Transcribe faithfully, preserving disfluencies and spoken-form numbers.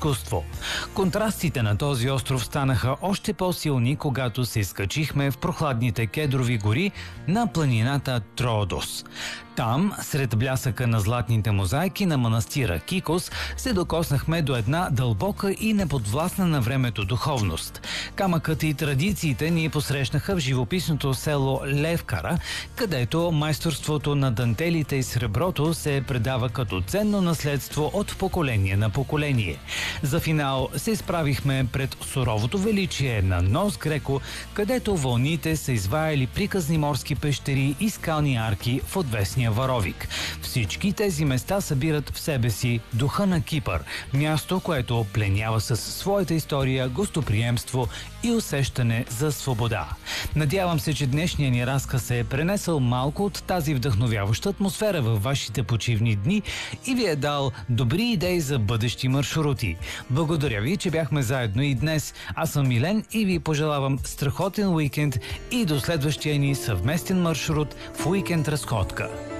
изкуство. Контрастите на този остров станаха още по-силни, когато се изкачихме в прохладните кедрови гори на планината Троодос. Там, сред блясъка на златните мозайки на манастира Кикос, се докоснахме до една дълбока и неподвластна на времето духовност. Камъкът и традициите ни посрещнаха в живописното село Левкара, където майсторството на дантелите и среброто се предава като ценно наследство от поколение на поколение. За финал се изправихме пред суровото величие на Нос Греко, където вълните са изваяли приказни морски пещери и скални арки в отвесния Варовик. Всички тези места събират в себе си духа на Кипър, място, което пленява със своята история, гостоприемство и усещане за свобода. Надявам се, че днешният ни разказ е пренесъл малко от тази вдъхновяваща атмосфера във вашите почивни дни и ви е дал добри идеи за бъдещи маршрути. Благодаря ви, че бяхме заедно и днес. Аз съм Милен и ви пожелавам страхотен уикенд и до следващия ни съвместен маршрут в Уикенд Разходка.